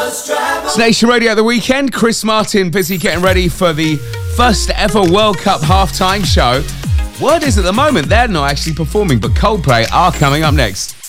It's Nation Radio at the weekend. Chris Martin busy getting ready for the first ever World Cup halftime show. Word is at the moment they're not actually performing, but Coldplay are coming up next.